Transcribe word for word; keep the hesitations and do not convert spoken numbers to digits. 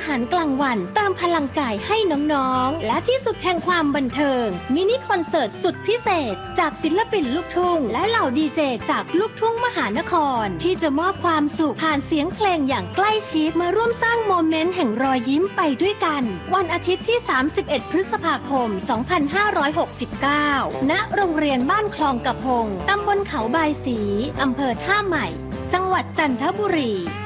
ารกลางวันเติมพลังกายให้น้องๆและที่สุดแห่งความบันเทิงมินิคอนเสิร์ตสุดพิเศษจากศิลปินลูกทุ่งและเหล่าดีเจจากลูกทุ่งมหานครที่จะมอบความสุขผ่านเสียงเพลงอย่างใกล้ชิดมาร่วมสร้างโมเมนต์แห่งรอยยิ้มไปด้วยกันวันอาทิตย์ที่สามสิบเอ็ดพฤษภาคมสองพันห้าร้อยหกสิบเก้าณโรงเรียนบ้านคลองกระพงตำบลเขาบายศรีอำเภอท่าใหม่จังหวัดจันทบุรี